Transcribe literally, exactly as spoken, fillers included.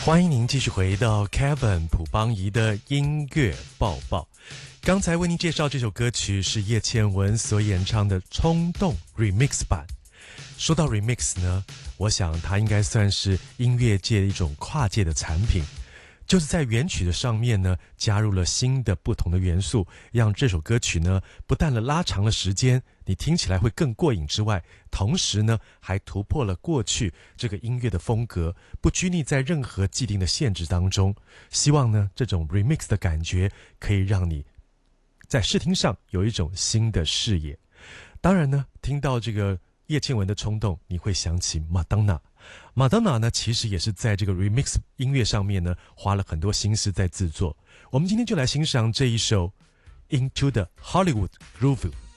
欢迎您继续回到 Kevin 朴邦仪的音乐报报。刚才为您介绍这首歌曲是叶倩文所演唱的《冲动》Remix 版。说到 Remix 呢，我想它应该算是音乐界的一种跨界的产品，就是在原曲的上面呢，加入了新的不同的元素，让这首歌曲呢，不但了拉长了时间，你听起来会更过瘾之外，同时呢，还突破了过去这个音乐的风格，不拘泥在任何既定的限制当中。希望呢，这种 remix 的感觉可以让你在视听上有一种新的视野。当然呢，听到这个叶倩文的冲动，你会想起马当娜。马当娜呢，其实也是在这个 remix 音乐上面呢，花了很多心思在制作。我们今天就来欣赏这一首 Into the Hollywood Groove。